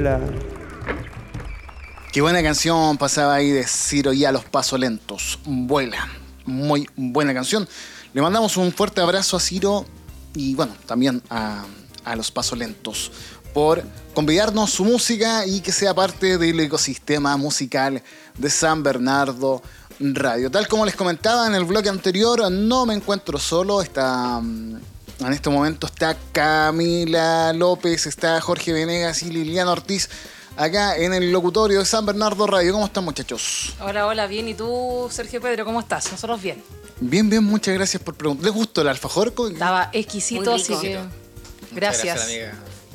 vuela. Qué buena canción pasaba ahí de Ciro y a los pasos lentos. Vuela. Muy buena canción. Le mandamos un fuerte abrazo a Ciro y bueno, también a los pasos lentos por convidarnos su música y que sea parte del ecosistema musical de San Bernardo Radio. Tal como les comentaba en el bloque anterior, no me encuentro solo. En este momento está Camila López, está Jorge Venegas y Liliana Ortiz acá en el locutorio de San Bernardo Radio. ¿Cómo están, muchachos? Hola, bien. ¿Y tú, Sergio Pedro, cómo estás? Nosotros bien. Bien, muchas gracias por preguntar. ¿Les gustó el alfajor? Estaba exquisito, así que gracias. Amiga.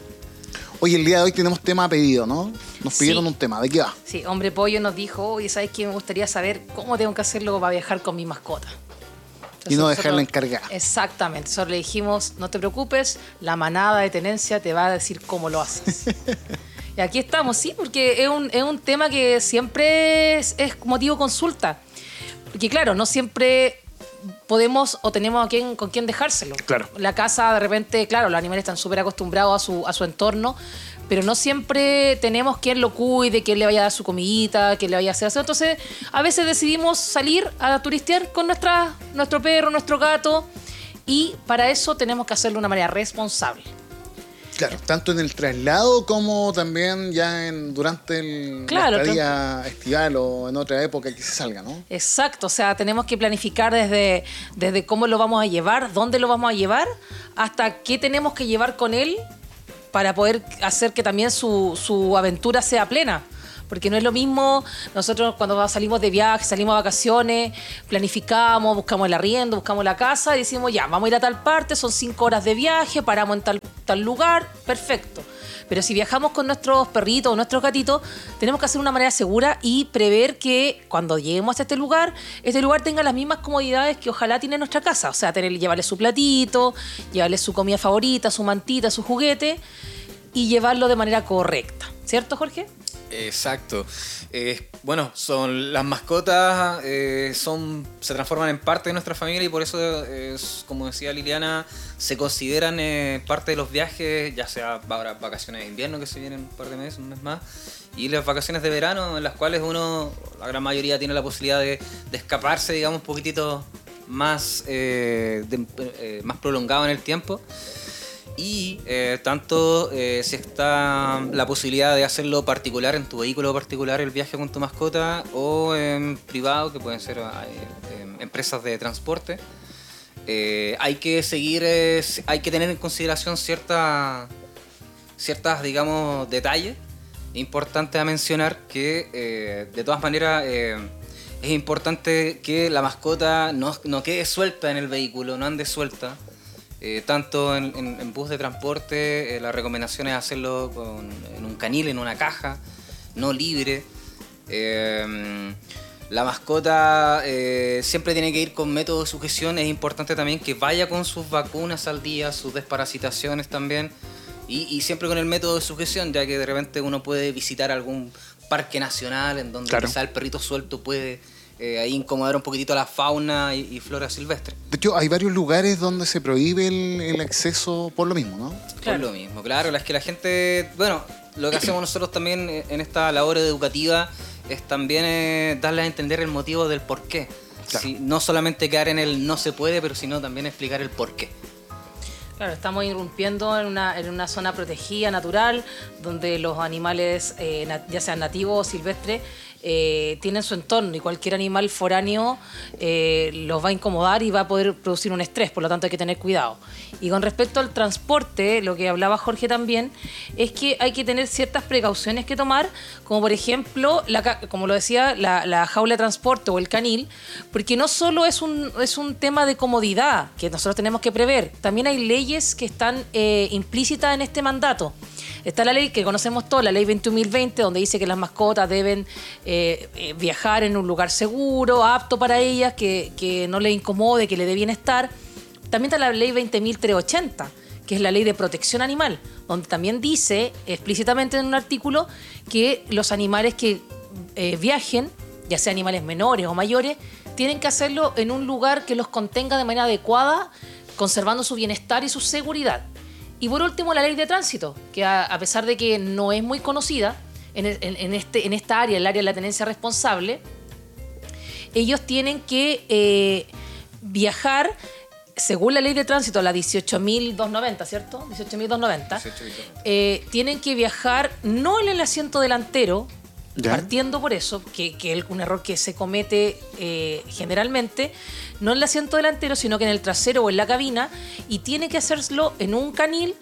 Hoy, el día de hoy, tenemos tema a pedido, ¿no? Nos pidieron un tema. ¿De qué va? Sí, Hombre Pollo nos dijo, oye, ¿sabes qué? Me gustaría saber cómo tengo que hacerlo para viajar con mi mascota. Entonces, y no dejarla encargada. Exactamente. Nosotros le dijimos, no te preocupes, la manada de tenencia te va a decir cómo lo haces. Y aquí estamos, sí, porque es un tema que siempre es motivo de consulta. Porque claro, no siempre podemos o tenemos con quién dejárselo. Claro. La casa, de repente, claro, los animales están súper acostumbrados a su entorno, pero no siempre tenemos quien lo cuide, quien le vaya a dar su comidita, quien le vaya a hacer eso. Entonces, a veces decidimos salir a turistear con nuestro perro, nuestro gato, y para eso tenemos que hacerlo de una manera responsable. Claro, tanto en el traslado como también ya durante la estadía estival o en otra época que se salga, ¿no? Exacto, o sea, tenemos que planificar desde cómo lo vamos a llevar, dónde lo vamos a llevar, hasta qué tenemos que llevar con él para poder hacer que también su aventura sea plena. Porque no es lo mismo, nosotros cuando salimos de viaje, salimos de vacaciones, planificamos, buscamos el arriendo, buscamos la casa y decimos, ya, vamos a ir a tal parte, son 5 horas de viaje, paramos en tal lugar, perfecto. Pero si viajamos con nuestros perritos o nuestros gatitos, tenemos que hacer de una manera segura y prever que cuando lleguemos a este lugar tenga las mismas comodidades que ojalá tiene nuestra casa. O sea, llevarle su platito, llevarle su comida favorita, su mantita, su juguete y llevarlo de manera correcta. ¿Cierto, Jorge? Exacto. Bueno, son las mascotas se transforman en parte de nuestra familia y por eso, como decía Liliana, se consideran parte de los viajes, ya sea para vacaciones de invierno que se vienen un par de meses, un mes más, y las vacaciones de verano en las cuales la gran mayoría tiene la posibilidad de escaparse, digamos, un poquitito más, más prolongado en el tiempo. Y tanto si está la posibilidad de hacerlo particular, en tu vehículo particular, el viaje con tu mascota, o en privado, que pueden ser empresas de transporte, hay que tener en consideración ciertas, digamos, detalles importantes a mencionar que de todas maneras es importante que la mascota no quede suelta en el vehículo, no ande suelta. Tanto en bus de transporte, la recomendación es hacerlo en un canil, en una caja, no libre. La mascota siempre tiene que ir con método de sujeción. Es importante también que vaya con sus vacunas al día, sus desparasitaciones también. Y siempre con el método de sujeción, ya que de repente uno puede visitar algún parque nacional en donde quizá el perrito suelto puede ahí incomodar un poquitito a la fauna y flora silvestre. De hecho, hay varios lugares donde se prohíbe el acceso por lo mismo, ¿no? Claro. Por lo mismo, claro. Es que la gente... Bueno, lo que hacemos nosotros también en esta labor educativa es también darles a entender el motivo del por qué. Claro. No solamente quedar en el no se puede, pero sino también explicar el por qué. Claro, estamos irrumpiendo en una zona protegida, natural, donde los animales, ya sean nativos o silvestres, tienen su entorno y cualquier animal foráneo los va a incomodar y va a poder producir un estrés, por lo tanto hay que tener cuidado. Y con respecto al transporte, lo que hablaba Jorge también, es que hay que tener ciertas precauciones que tomar, como por ejemplo, como lo decía, la jaula de transporte o el canil, porque no solo es un tema de comodidad que nosotros tenemos que prever, también hay leyes que están implícitas en este mandato. Está la ley que conocemos todos, la ley 21.020, donde dice que las mascotas deben viajar en un lugar seguro, apto para ellas, que no les incomode, que le dé bienestar. También está la ley 20.380, que es la ley de protección animal, donde también dice explícitamente en un artículo que los animales que viajen, ya sea animales menores o mayores, tienen que hacerlo en un lugar que los contenga de manera adecuada, conservando su bienestar y su seguridad. Y por último, la ley de tránsito, que a pesar de que no es muy conocida en esta área, el área de la tenencia responsable, ellos tienen que viajar, según la ley de tránsito, la 18.290, ¿cierto? 18.290. Tienen que viajar no en el asiento delantero, ¿Ya? partiendo por eso, que es un error que se comete generalmente, no en el asiento delantero, sino que en el trasero o en la cabina, y tiene que hacerlo en un canil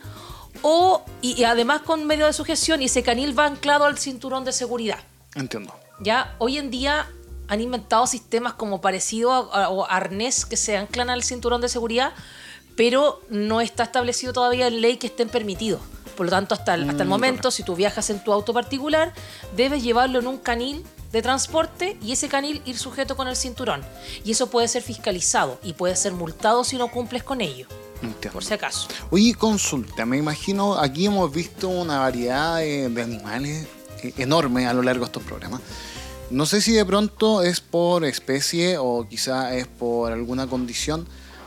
y además con medio de sujeción, y ese canil va anclado al cinturón de seguridad. Entiendo. Ya hoy en día han inventado sistemas como parecido a arnés que se anclan al cinturón de seguridad, pero no está establecido todavía en ley que estén permitidos. Por lo tanto, hasta el momento, correcto. si tú viajas en tu auto particular, debes llevarlo en un canil de transporte y ese canil ir sujeto con el cinturón. Y eso puede ser fiscalizado y puede ser multado si no cumples con ello, Entiendo. por si acaso. Oye, consulta, me imagino, aquí hemos visto una variedad de animales enorme a lo largo de estos programas. No sé si de pronto es por especie o quizá es por alguna condición.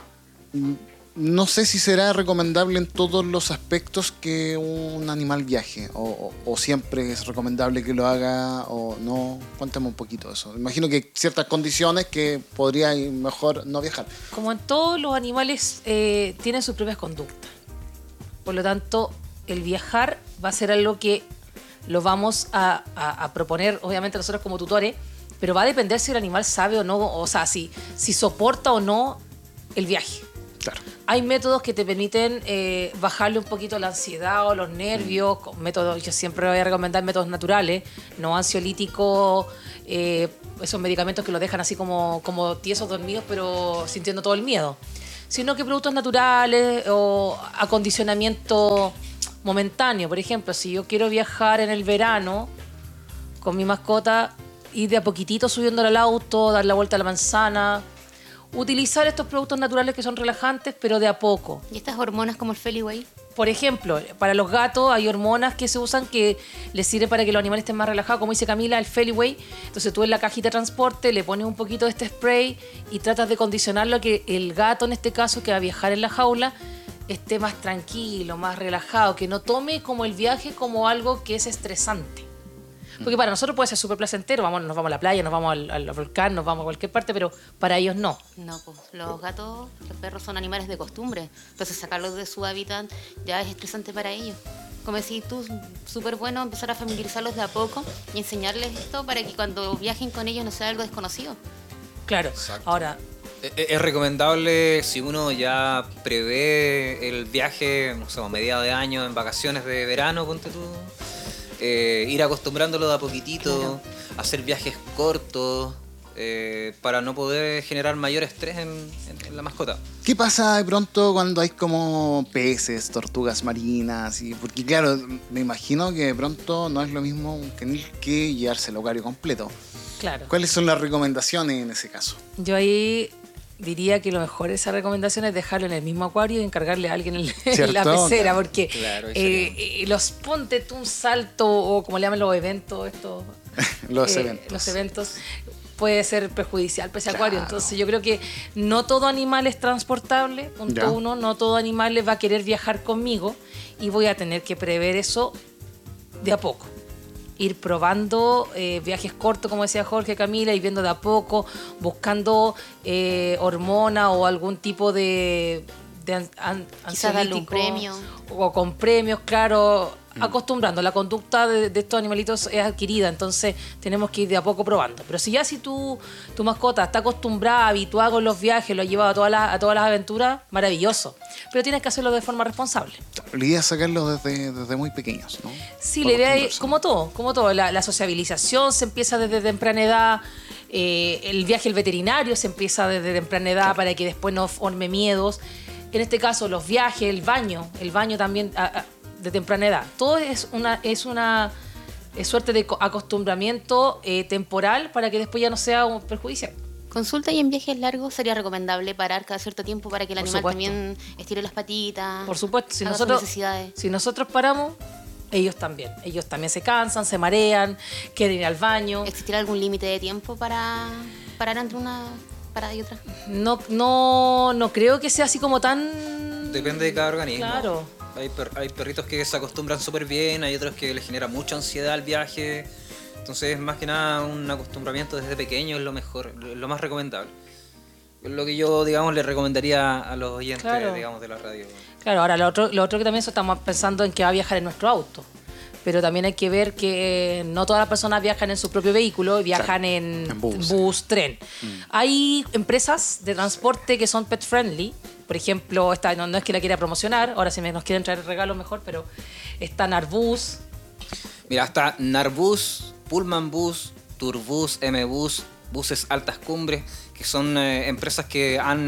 No sé si será recomendable en todos los aspectos que un animal viaje o siempre es recomendable que lo haga o no. Cuéntame un poquito de eso. Imagino que hay ciertas condiciones que podría mejor no viajar. Como en todos los animales, tienen sus propias conductas. Por lo tanto, el viajar va a ser algo que lo vamos a proponer, obviamente, nosotros como tutores, pero va a depender si el animal sabe o no, o sea, si soporta o no el viaje. Claro. Hay métodos que te permiten bajarle un poquito la ansiedad o los nervios. Con métodos, yo siempre voy a recomendar métodos naturales, no ansiolíticos, esos medicamentos que los dejan así como tiesos, dormidos, pero sintiendo todo el miedo. Sino que productos naturales o acondicionamiento momentáneo. Por ejemplo, si yo quiero viajar en el verano con mi mascota, ir de a poquitito subiéndola al auto, dar la vuelta a la manzana, utilizar estos productos naturales que son relajantes, pero de a poco. ¿Y estas hormonas como el Feliway? Por ejemplo, para los gatos hay hormonas que se usan que les sirven para que los animales estén más relajados, como dice Camila, el Feliway. Entonces tú en la cajita de transporte le pones un poquito de este spray y tratas de condicionarlo a que el gato, en este caso, que va a viajar en la jaula, esté más tranquilo, más relajado, que no tome como el viaje como algo que es estresante. Porque para nosotros puede ser súper placentero, nos vamos a la playa, nos vamos al volcán, nos vamos a cualquier parte, pero para ellos no. No, pues los gatos, los perros son animales de costumbre. Entonces sacarlos de su hábitat ya es estresante para ellos. Como decís tú, súper bueno empezar a familiarizarlos de a poco y enseñarles esto para que cuando viajen con ellos no sea algo desconocido. Claro. Exacto. Ahora, Es recomendable, si uno ya prevé el viaje, no sé, a mediados de año, en vacaciones de verano, ponte tú, ir acostumbrándolo de a poquitito, Claro. hacer viajes cortos, para no poder generar mayor estrés en la mascota. ¿Qué pasa de pronto cuando hay como peces, tortugas marinas? Porque claro, me imagino que de pronto no es lo mismo un canil que llevarse el acuario completo. claro. ¿Cuáles son las recomendaciones en ese caso? Yo ahí diría que lo mejor de esa recomendación es dejarlo en el mismo acuario y encargarle a alguien en la ¿Cierto? pecera, porque Claro, ponte tú un salto o como le llaman los eventos, Los eventos. los eventos puede ser perjudicial para ese Claro. acuario. Entonces yo creo que no todo animal es transportable, punto Ya. uno, no todo animal le va a querer viajar conmigo y voy a tener que prever eso de a poco. Ir probando viajes cortos, como decía Jorge, Camila, y viendo de a poco, buscando hormona o algún tipo de Quizás darle un ansiolítico, premio. o con premios, claro, acostumbrando. La conducta de estos animalitos es adquirida, entonces tenemos que ir de a poco probando. Pero si tu mascota está acostumbrada, habituada con los viajes, lo ha llevado a todas las aventuras, maravilloso. Pero tienes que hacerlo de forma responsable. La idea es sacarlo desde muy pequeños, ¿no? Sí, Para la idea es, acostumbrarse. como todo, la sociabilización se empieza desde temprana edad, el viaje al veterinario se empieza desde temprana edad para que después no forme miedos. En este caso, los viajes, el baño también de temprana edad. Todo es una suerte de acostumbramiento temporal para que después ya no sea un perjudicial. Consulta, y en viajes largos sería recomendable parar cada cierto tiempo para que el Por animal supuesto. también estire las patitas. Por supuesto, haga sus necesidades. si nosotros paramos, ellos también se cansan, se marean, quieren ir al baño. ¿Existirá algún límite de tiempo para parar entre una parada y otra? No creo que sea así como tan... Depende de cada organismo. Claro. Hay perritos que se acostumbran súper bien, hay otros que les genera mucha ansiedad al viaje. Entonces, más que nada, un acostumbramiento desde pequeño es lo mejor, lo más recomendable. Es lo que yo, digamos, le recomendaría a los oyentes, Claro. digamos, de la radio. Claro, ahora lo otro que también estamos pensando en que va a viajar en nuestro auto. Pero también hay que ver que no todas las personas viajan en su propio vehículo, viajan Claro, en en bus. bus, tren. Hay empresas de transporte que son pet friendly. Por ejemplo, esta no es que la quiera promocionar, ahora si nos quieren traer regalos mejor, pero está Narbus. Mira, está Narbus, Pullman Bus, Turbus, M-Bus, buses altas cumbres, que son empresas que han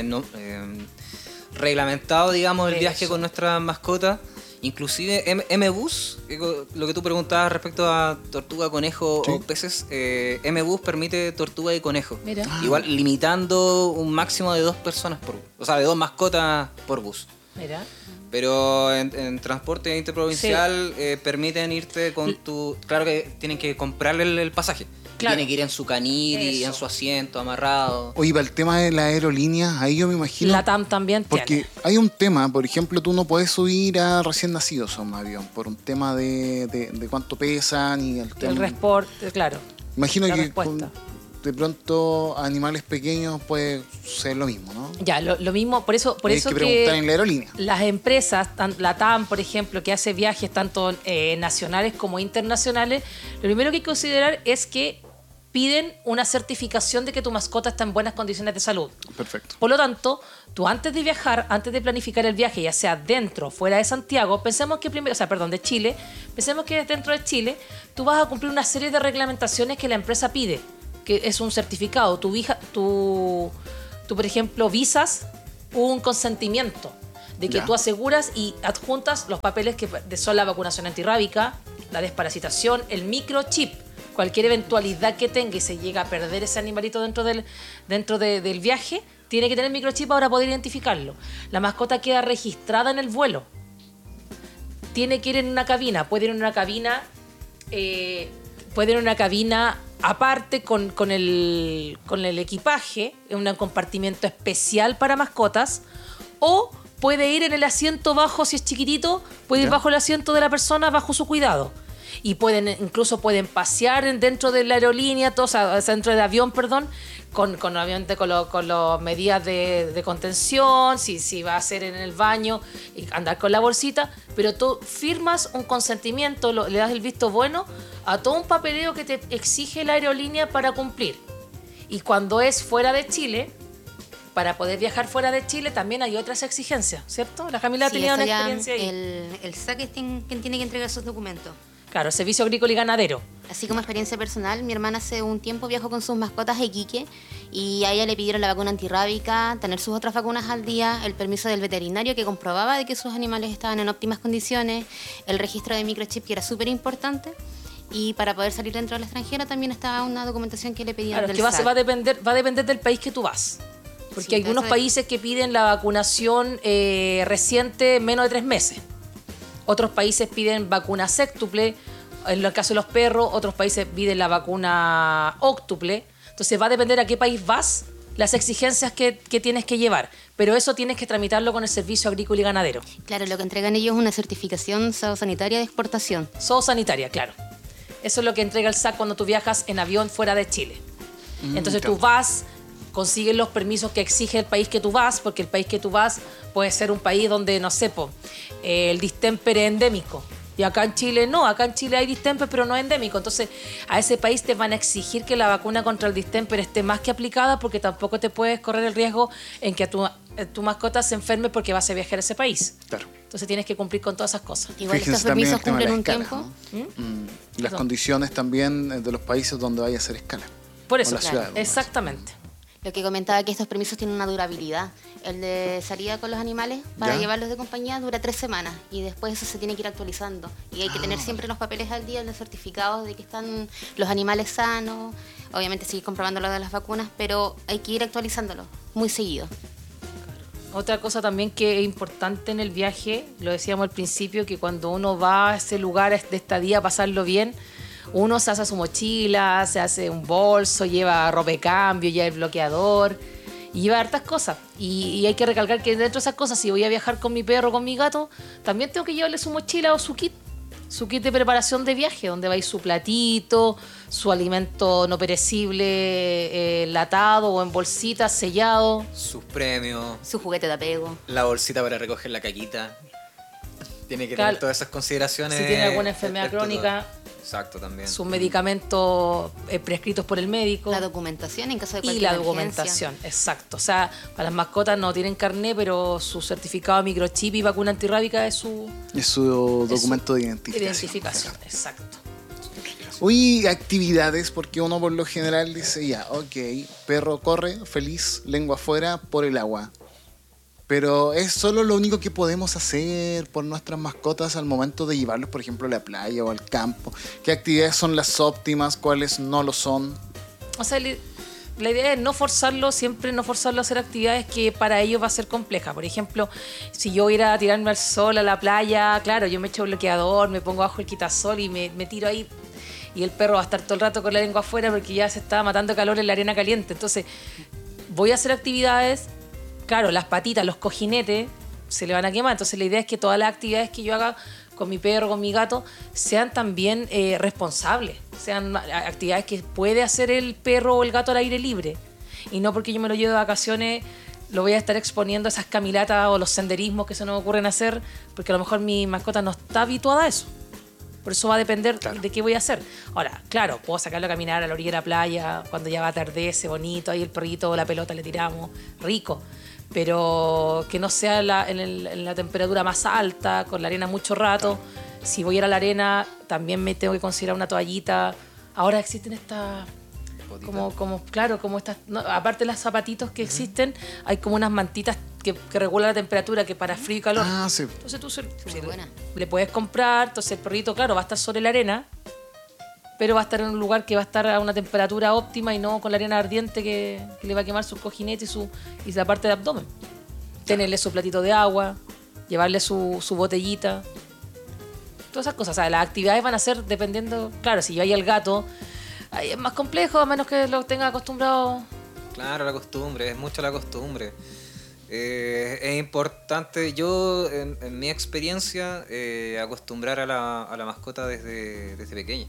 reglamentado, digamos, el viaje Eso. con nuestras mascotas. Inclusive M-Bus, lo que tú preguntabas respecto a tortuga, conejo Sí. o peces, M-Bus permite tortuga y conejo. Mira. Igual limitando un máximo de 2 personas por bus, o sea, de 2 mascotas por bus. Mira. Pero en transporte interprovincial permiten irte con tu... Claro que tienen que comprarle el pasaje. Claro. Tiene que ir en su canil y Eso. en su asiento amarrado. Oye, para el tema de la aerolínea, ahí yo me imagino... La TAM también Porque tiene. hay un tema, por ejemplo, tú no puedes subir a recién nacidos a un avión por un tema de cuánto pesan y el tema... El resport, claro. Imagino la que respuesta. de pronto animales pequeños puede ser lo mismo, ¿no? Ya, lo mismo, por eso Hay que preguntar en la aerolínea. las empresas, la TAM, por ejemplo, que hace viajes tanto nacionales como internacionales, lo primero que hay que considerar es que piden una certificación de que tu mascota está en buenas condiciones de salud. Perfecto. Por lo tanto, tú antes de viajar, antes de planificar el viaje, ya sea dentro o fuera de Santiago, pensemos que primero, de Chile, pensemos que dentro de Chile tú vas a cumplir una serie de reglamentaciones que la empresa pide, que es un certificado. Tú por ejemplo, visas un consentimiento de que Ya. tú aseguras y adjuntas los papeles que son la vacunación antirrábica, la desparasitación, el microchip. Cualquier eventualidad que tenga y se llega a perder ese animalito dentro del viaje, tiene que tener microchip para poder identificarlo. La mascota queda registrada en el vuelo. Tiene que ir en una cabina. Puede ir en una cabina aparte con el equipaje, en un compartimento especial para mascotas, o puede ir en el asiento bajo, si es chiquitito, puede ir Ya. bajo el asiento de la persona, bajo su cuidado. Y incluso pueden pasear dentro de la aerolínea, dentro del avión, perdón, obviamente con las medidas de contención, si va a ser en el baño, y andar con la bolsita, pero tú firmas un consentimiento, le das el visto bueno a todo un papeleo que te exige la aerolínea para cumplir. Y cuando es fuera de Chile, para poder viajar fuera de Chile también hay otras exigencias, ¿cierto? La Camila ha Sí, tenido eso una ya experiencia ahí. el SAC es quien tiene que entregar sus documentos. Claro, Servicio Agrícola y Ganadero. Así como experiencia personal, mi hermana hace un tiempo viajó con sus mascotas a Iquique y a ella le pidieron la vacuna antirrábica, tener sus otras vacunas al día, el permiso del veterinario que comprobaba de que sus animales estaban en óptimas condiciones, el registro de microchip que era súper importante, y para poder salir dentro del extranjero también estaba una documentación que le pedían Claro, del que va SAC. a depender del país que tú vas. Porque Sí, hay algunos eso es. países que piden la vacunación reciente menos de 3 meses. Otros países piden vacuna séctuple. En el caso de los perros, otros países piden la vacuna óctuple. Entonces va a depender a qué país vas, las exigencias que tienes que llevar. Pero eso tienes que tramitarlo con el Servicio Agrícola y Ganadero. Claro, lo que entregan ellos es una certificación sanitaria de exportación. Zoosanitaria, claro. Eso es lo que entrega el SAC cuando tú viajas en avión fuera de Chile. Entonces claro. tú vas, consigues los permisos que exige el país que tú vas, porque el país que tú vas puede ser un país donde, no sé, el distémpere es endémico. Y acá en Chile no, acá en Chile hay distémpere, pero no es endémico. Entonces a ese país te van a exigir que la vacuna contra el distémpere esté más que aplicada, porque tampoco te puedes correr el riesgo en que tu mascota se enferme porque vas a viajar a ese país. Claro. Entonces tienes que cumplir con todas esas cosas. Igual Fíjense estos también permisos el tema de cumplen las un escalas, tiempo. ¿no? Y las Perdón. condiciones también de los países donde vaya a hacer escala. Por O eso, la ciudad, ¿no? exactamente. Lo que comentaba que estos permisos tienen una durabilidad. El de salida con los animales para ¿Ya? llevarlos de compañía dura 3 semanas y después eso se tiene que ir actualizando. Y hay que tener siempre los papeles al día, los certificados de que están los animales sanos. Obviamente seguir comprobando lo de las vacunas, pero hay que ir actualizándolos muy seguido. Otra cosa también que es importante en el viaje, lo decíamos al principio, que cuando uno va a ese lugar de estadía a pasarlo bien, uno se hace su mochila, se hace un bolso, lleva ropa de cambio, lleva el bloqueador. y lleva hartas cosas. Y hay que recalcar que dentro de esas cosas, si voy a viajar con mi perro o con mi gato, también tengo que llevarle su mochila o su kit de preparación de viaje, donde va a ir su platito, su alimento no perecible, enlatado o en bolsita, sellado. Sus premios, Su juguete de apego. la bolsita para recoger la caquita. Tiene que Claro. tener todas esas consideraciones. Si tiene alguna enfermedad crónica. Exacto, también. Sus medicamentos prescritos por el médico. La documentación en caso de Y cualquier la emergencia. documentación, exacto. O sea, para las mascotas no tienen carné, pero su certificado de microchip y vacuna antirrábica es su Es su documento de identificación. identificación. Exacto. Uy, actividades, porque uno por lo general dice, ya, ok, perro corre, feliz, lengua afuera, por el agua. Pero es solo lo único que podemos hacer por nuestras mascotas al momento de llevarlos, por ejemplo, a la playa o al campo. ¿Qué actividades son las óptimas? ¿Cuáles no lo son? O sea, la idea es no forzarlo, siempre no forzarlo a hacer actividades que para ellos va a ser compleja. Por ejemplo, si yo voy a ir a tirarme al sol a la playa, claro, yo me echo bloqueador, me pongo bajo el quitasol y me tiro ahí. Y el perro va a estar todo el rato con la lengua afuera porque ya se está matando de calor en la arena caliente. Entonces, voy a hacer actividades, claro, las patitas, los cojinetes se le van a quemar. Entonces, la idea es que todas las actividades que yo haga con mi perro, con mi gato, sean también responsables. Sean actividades que puede hacer el perro o el gato al aire libre. Y no porque yo me lo lleve de vacaciones, lo voy a estar exponiendo a esas caminatas o los senderismos que se nos ocurren hacer, porque a lo mejor mi mascota no está habituada a eso. Por eso va a depender de qué voy a hacer. Ahora, claro, puedo sacarlo a caminar a la orilla de la playa, cuando ya va a atardece, bonito, ahí el perrito o la pelota le tiramos, rico. Pero que no sea en la temperatura más alta, con la arena mucho rato. Si voy a ir a la arena, también me tengo que considerar una toallita. Ahora existen estas... como estas... no, aparte de los zapatitos que existen, hay como unas mantitas que regulan la temperatura, que para frío y calor. Ah, sí. Entonces tú Muy buena. le puedes comprar, entonces el perrito, claro, va a estar sobre la arena, pero va a estar en un lugar que va a estar a una temperatura óptima y no con la arena ardiente que le va a quemar su cojinete y la parte del abdomen. Tenerle su platito de agua, llevarle su botellita, todas esas cosas. O sea, las actividades van a ser dependiendo, claro, si yo ahí al gato, ahí es más complejo, a menos que lo tenga acostumbrado. Claro, la costumbre, es mucho la costumbre. Es importante, yo en mi experiencia, acostumbrar a la mascota desde pequeña.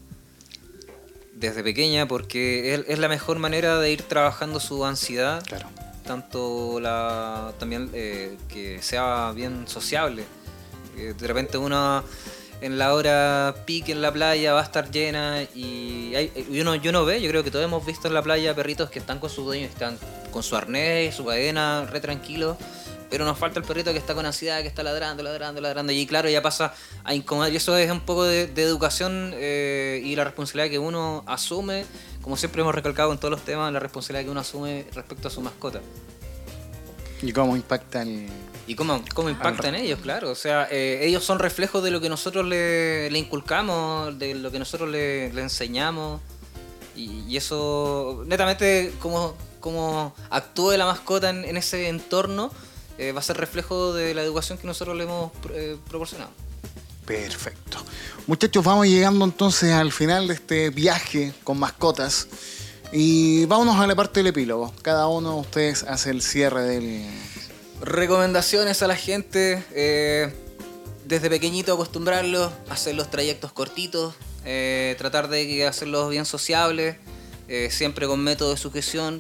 Desde pequeña, porque es la mejor manera de ir trabajando su ansiedad. Claro. Tanto también que sea bien sociable. De repente uno en la hora pique en la playa va a estar llena y uno ve, yo creo que todos hemos visto en la playa perritos que están con su dueño, están con su arnés, su cadena, re tranquilos, pero nos falta el perrito que está con ansiedad, que está ladrando y claro, ya pasa a incomodar. Y eso es un poco de educación y la responsabilidad que uno asume, como siempre hemos recalcado en todos los temas, la responsabilidad que uno asume respecto a su mascota. ¿Y cómo impacta el...? ¿Y cómo impacta en ellos? Claro, o sea, ellos son reflejos de lo que nosotros le inculcamos, de lo que nosotros le enseñamos. Y eso, netamente, como actúe la mascota en ese entorno, va a ser reflejo de la educación que nosotros le hemos proporcionado. Perfecto. Muchachos, vamos llegando entonces al final de este viaje con mascotas. Y vámonos a la parte del epílogo. Cada uno de ustedes hace el cierre del... Recomendaciones a la gente, desde pequeñito acostumbrarlos a hacer los trayectos cortitos, tratar de hacerlos bien sociables, siempre con método de sujeción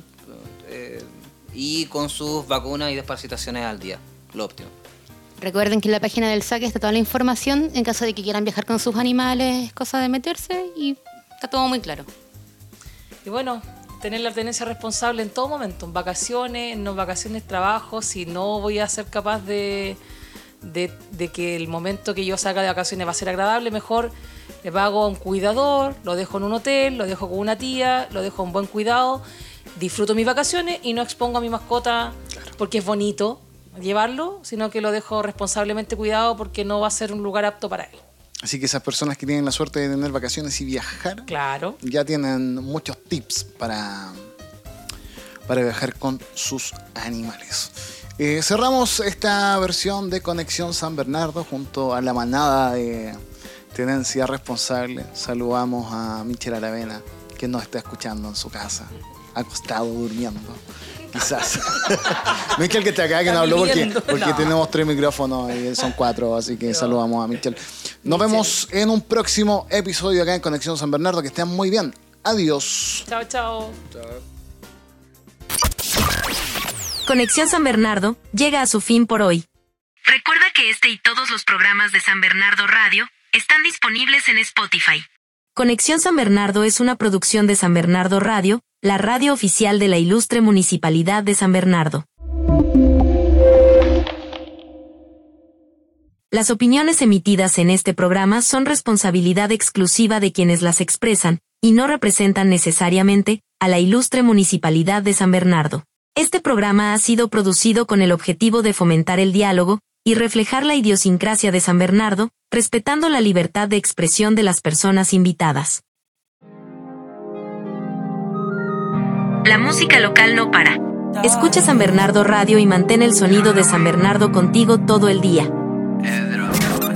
y con sus vacunas y desparasitaciones al día, lo óptimo. Recuerden que en la página del SAC está toda la información en caso de que quieran viajar con sus animales, es cosa de meterse y está todo muy claro. Y bueno, tener la tenencia responsable en todo momento, en vacaciones, no vacaciones, trabajo. Si no voy a ser capaz de que el momento que yo salga de vacaciones va a ser agradable, mejor le pago a un cuidador, lo dejo en un hotel, lo dejo con una tía, lo dejo en buen cuidado, disfruto mis vacaciones y no expongo a mi mascota porque es bonito llevarlo, sino que lo dejo responsablemente cuidado porque no va a ser un lugar apto para él. Así que esas personas que tienen la suerte de tener vacaciones y viajar, Claro. ya tienen muchos tips para viajar con sus animales. Cerramos esta versión de Conexión San Bernardo junto a la manada de Tenencia Responsable. Saludamos a Michelle Aravena, que nos está escuchando en su casa. acostado durmiendo. Quizás. Miquel, que está acá, que no habló porque tenemos 3 micrófonos y son 4, así que saludamos a Miquel. Nos vemos en un próximo episodio acá en Conexión San Bernardo. Que estén muy bien. Adiós. Chao, chao. Conexión San Bernardo llega a su fin por hoy. Recuerda que este y todos los programas de San Bernardo Radio están disponibles en Spotify. Conexión San Bernardo es una producción de San Bernardo Radio, la radio oficial de la ilustre Municipalidad de San Bernardo. Las opiniones emitidas en este programa son responsabilidad exclusiva de quienes las expresan, y no representan necesariamente a la ilustre Municipalidad de San Bernardo. Este programa ha sido producido con el objetivo de fomentar el diálogo y reflejar la idiosincrasia de San Bernardo, respetando la libertad de expresión de las personas invitadas. La música local no para. Escucha San Bernardo Radio y mantén el sonido de San Bernardo contigo todo el día.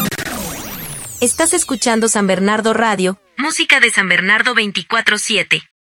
Estás escuchando San Bernardo Radio, música de San Bernardo 24/7.